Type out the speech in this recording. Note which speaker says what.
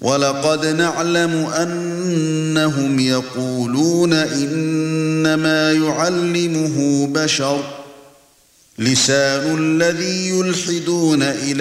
Speaker 1: وَلَقَدْ نَعْلَمُ أَنَّهُمْ يَقُولُونَ إِنَّمَا يُعَلِّمُهُ بَشَرٌ لِسَانُ الَّذِي يُلْحِدُونَ إِلَيْهِ